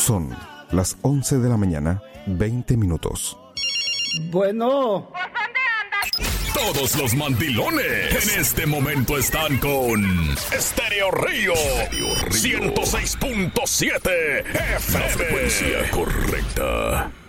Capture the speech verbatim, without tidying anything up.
Son las once de la mañana, veinte minutos. Bueno. Todos los mandilones en este momento están con Estéreo Río, ciento seis punto siete F M. La frecuencia correcta.